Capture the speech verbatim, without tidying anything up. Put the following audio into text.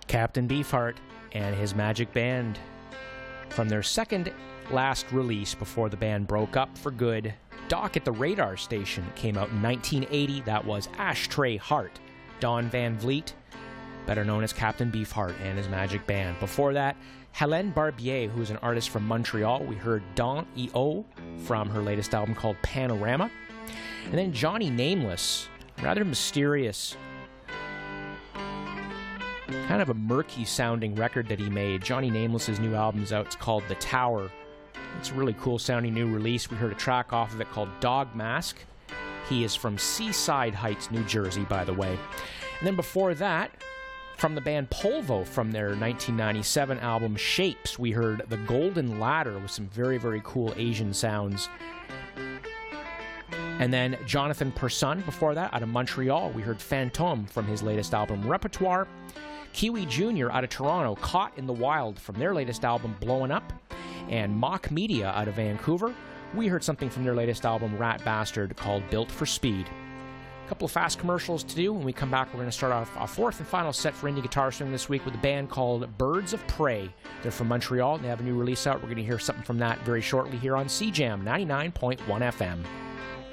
Captain Beefheart and his Magic Band from their second last release before the band broke up for good. Doc at the Radar Station came out in nineteen eighty. That was Ashtray Heart. Don Van Vliet, better known as Captain Beefheart and his Magic Band. Before that, Helene Barbier, who's an artist from Montreal. We heard Don E O from her latest album called Panorama. And then Johnny Nameless, rather mysterious, kind of a murky sounding record that he made. Johnny Nameless's new album's out. It's called The Tower. It's a really cool sounding new release. We heard a track off of it called Dog Mask. He is from Seaside Heights, New Jersey, by the way. And then before that, from the band Polvo, from their nineteen ninety-seven album Shapes, we heard The Golden Ladder with some very, very cool Asian sounds. And then Jonathan Persson, before that, out of Montreal, we heard Fantôme from his latest album Repertoire. Kiwi Junior out of Toronto, Caught in the Wild from their latest album Blowin' Up. And Mock Media out of Vancouver, we heard something from their latest album Rat Bastard called Built for Speed. A couple of fast commercials to do. When we come back, we're going to start off our fourth and final set for Indie Guitar Swing this week with a band called Birds of Prey. They're from Montreal. They have a new release out. We're going to hear something from that very shortly here on C Jam ninety-nine point one F M.